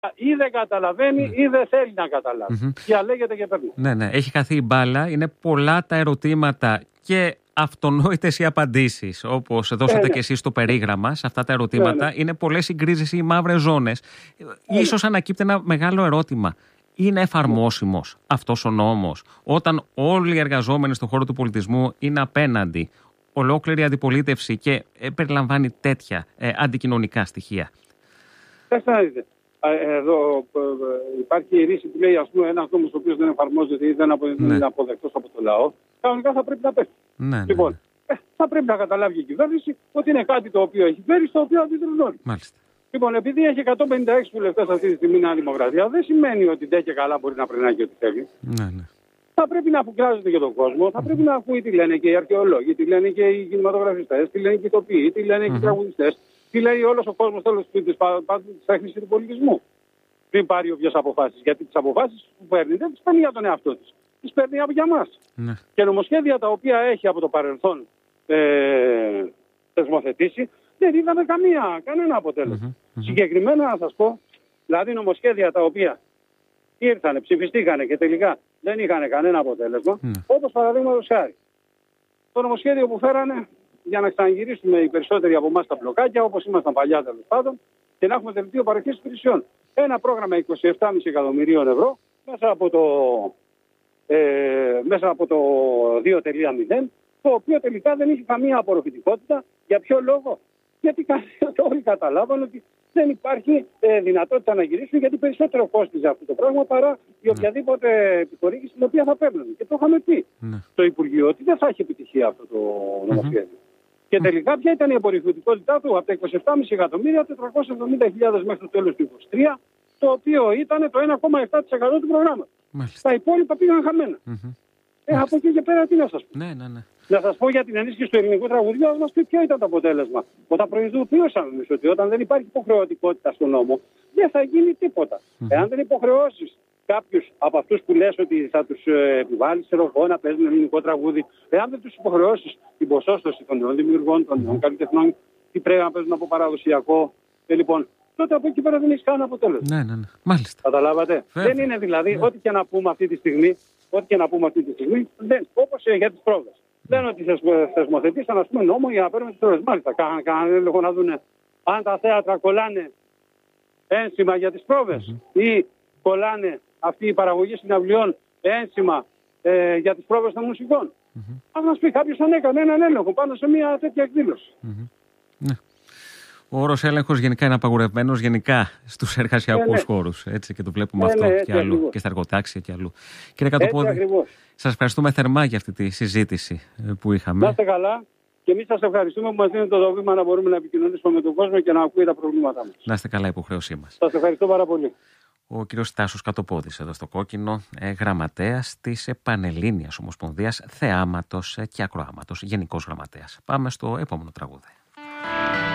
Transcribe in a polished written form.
ή δεν καταλαβαίνει ή δεν θέλει να καταλάβει. Και αλέγεται και παίρνει. Ναι, έχει χαθεί η μπάλα. Είναι πολλά τα ερωτήματα και αυτονόητες οι απαντήσεις, όπως δώσατε και εσείς στο περίγραμμα σε αυτά τα ερωτήματα. Είναι πολλές συγκρίσεις ή μαύρες ζώνες. Ίσως ανακύπτει ένα μεγάλο ερώτημα. Είναι εφαρμόσιμος αυτός ο νόμος όταν όλοι οι εργαζόμενοι στον χώρο του πολιτισμού είναι απέναντι, ολόκληρη αντιπολίτευση και περιλαμβάνει τέτοια αντικοινωνικά στοιχεία? Εδώ υπάρχει η ρίση που λέει, ας πούμε, ένας νόμος ο οποίος δεν εφαρμόζεται ή δεν είναι αποδεκτός από το λαό, κανονικά θα πρέπει να πέσει. Λοιπόν, θα πρέπει να καταλάβει η κυβέρνηση ότι είναι κάτι το οποίο έχει φέρει, στο οποίο αντιδρούν όλοι. Λοιπόν, επειδή έχει 156 βουλευτές αυτή τη στιγμή Νέα Δημοκρατία, δεν σημαίνει ότι ντε και καλά μπορεί να περνάει και ό,τι θέλει. Θα πρέπει να αποκλάζεται για τον κόσμο, θα πρέπει να ακούει τι λένε και οι αρχαιολόγοι, τι λένε και οι κινηματογραφιστές, τι λένε και οι ηθοποιοί, τι λένε και οι τραγουδιστές, τι λέει όλος ο κόσμος τέλος της τέχνης και του πολιτισμού. Πριν πάρει όποιες αποφάσεις. Γιατί τις αποφάσεις που παίρνει δεν τις παίρνει για τον εαυτό της. Τις παίρνει για μας. Και νομοσχέδια τα οποία έχει από το παρελθόν θεσμοθετήσει δεν είδαμε κανένα αποτέλεσμα. Συγκεκριμένα να σας πω, δηλαδή νομοσχέδια τα οποία ήρθανε, ψηφιστήκανε και τελικά δεν είχαν κανένα αποτέλεσμα, όπως παραδείγματος χάρη το νομοσχέδιο που φέρανε για να ξαναγυρίσουμε οι περισσότεροι από εμάς τα μπλοκάκια, όπως ήμασταν παλιά τέλος πάντων, και να έχουμε δελτίο παροχής υπηρεσιών. Ένα πρόγραμμα 27,5 εκατομμυρίων ευρώ μέσα από το 2.0, το οποίο τελικά δεν είχε καμία απορροφητικότητα. Για ποιο λόγο? Γιατί όλοι καταλάβαν ότι δεν υπάρχει δυνατότητα να γυρίσουν, γιατί περισσότερο κόστιζε αυτό το πράγμα παρά η οποιαδήποτε επιχορήγηση την οποία θα παίρνουν. Και το είχαμε πει στο Υπουργείο ότι δεν θα έχει επιτυχία αυτό το νομοσχέδιο. Και τελικά ποια ήταν η απορροφητικότητά του? Από τα 27,5 εκατομμύρια, 470.000 μέχρι το τέλος του 2023, το οποίο ήταν το 1,7% του προγράμματος. Τα υπόλοιπα πήγαν χαμένα. Από εκεί και πέρα τι να σας πω? Να σας πω για την ενίσχυση του ελληνικού τραγουδιού, να μας πει ποιο ήταν το αποτέλεσμα. Όταν προειδοποιούσαμε εμείς ότι όταν δεν υπάρχει υποχρεωτικότητα στον νόμο, δεν θα γίνει τίποτα. Εάν δεν υποχρεώσεις κάποιους από αυτούς που λες ότι θα τους επιβάλλεις να παίζουν ελληνικό τραγούδι, εάν δεν τους υποχρεώσεις την ποσόστοση των νέων δημιουργών, των νέων καλλιτεχνών, τι πρέπει να παίζουν από παραδοσιακό, λοιπόν, τότε από εκεί πέρα δεν έχει κανένα αποτέλεσμα. Μάλιστα. Καταλάβατε? Δεν είναι δηλαδή, ό,τι και να πούμε αυτή τη στιγμή, όπως για τις πρόβες. Δεν ότι θεσμοθετήσαν, ας πούμε, νόμο για να παίρνουμε τις πρόβες. Μάλιστα, κάνανε έλεγχο να δουν αν τα θέατρα κολλάνε ένσημα για τις πρόβες ή κολλάνε αυτή η παραγωγή συναυλιών ένσημα για τις πρόβες των μουσικών. Αν μας πει κάποιος αν έκανε έναν έλεγχο πάνω σε μια τέτοια εκδήλωση. Ο όρος έλεγχος γενικά είναι απαγορευμένος γενικά στους εργασιακούς χώρους. Έτσι, και το βλέπουμε αυτό και αλλού. Ακριβώς. Και στα εργοτάξια και αλλού. Κύριε Κατοπόδη, σας ευχαριστούμε θερμά για αυτή τη συζήτηση που είχαμε. Να είστε καλά. Και εμείς σας ευχαριστούμε που μας δίνετε το βήμα να μπορούμε να επικοινωνήσουμε με τον κόσμο και να ακούει τα προβλήματά μας. Να είστε καλά, υποχρέωσή μας. Σας ευχαριστώ πάρα πολύ. Ο κύριος Τάσος Κατοπόδης εδώ στο Κόκκινο, γραμματέας της Πανελλήνιας Ομοσπονδίας Θεάματος και Ακροάματος, γενικός γραμματέας. Πάμε στο επόμενο τραγούδι.